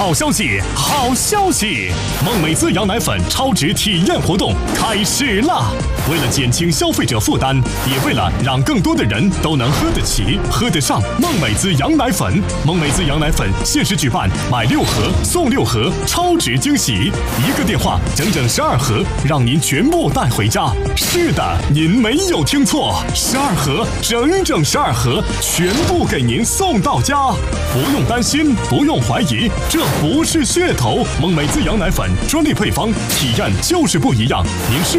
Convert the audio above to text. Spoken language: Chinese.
好消息，好消息！梦美滋羊奶粉超值体验活动开始啦！为了减轻消费者负担，也为了让更多的人都能喝得起、喝得上梦美滋羊奶粉，梦美滋羊奶粉限时举办买6盒送6盒超值惊喜，一个电话整整12盒，让您全部带回家。是的，您没有听错，12盒，整整12盒，全部给您送到家，不用担心，不用怀疑，这不是噱头。梦美滋羊奶粉专利配方，体验就是不一样。您试